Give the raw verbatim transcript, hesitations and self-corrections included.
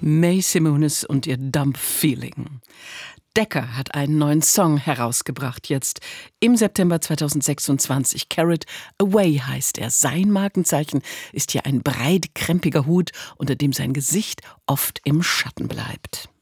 May Simonis und ihr Dumb Feeling. Decca hat einen neuen Song herausgebracht jetzt im September zweitausendsechsundzwanzig. Carrot Away heißt er. Sein Markenzeichen ist hier ein breitkrempiger Hut, unter dem sein Gesicht oft im Schatten bleibt.